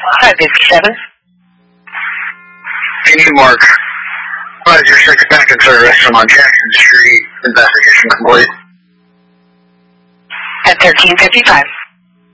557. Can you mark Roger 6 back in service from on Jackson Street, investigation complete. At 1355.